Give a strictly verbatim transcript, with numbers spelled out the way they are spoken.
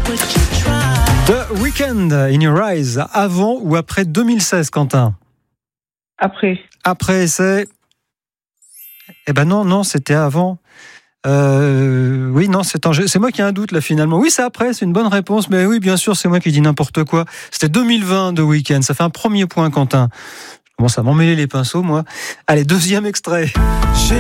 The Weeknd, In Your Eyes, avant ou après deux mille seize, Quentin? Après. Après, c'est... Eh ben non, non, c'était avant. Euh, oui, non, c'est, en... c'est moi qui ai un doute là finalement. Oui, c'est après, c'est une bonne réponse, mais oui, bien sûr, c'est moi qui dis n'importe quoi. C'était deux mille vingt de Weeknd, ça fait un premier point, Quentin. Je commence à m'emmêler les pinceaux, moi. Allez, deuxième extrait.